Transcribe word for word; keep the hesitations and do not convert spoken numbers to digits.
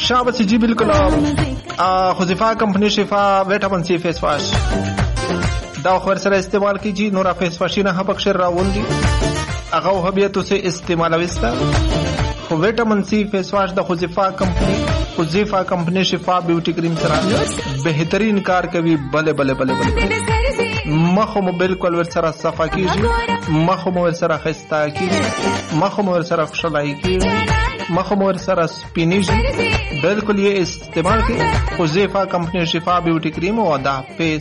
शाबाश जी बिल्कुल खुजिफा कंपनी शिफा विटामिन सी फेस वाश دا خو سره استعمال کیږي نور فیس واش نه هپک شر راوندي هغه هبیت سے استعمال وستا خو وټامین سی فیس واش د خوزیفا کمپنی خوزیفا کمپنی شفا بیوټی کریم سره بهترین کار کوي بله بله بله بله مخ مو بالکل ور سره صفا کیږي مخ مو ور سره خستا کیږي مخ مو ور سره خوشالای کیږي مخ مو ور سره سپینیږي بالکل یہ استعمال کی خوزیفا کمپنی شفا بیوٹی کریم او دا فیس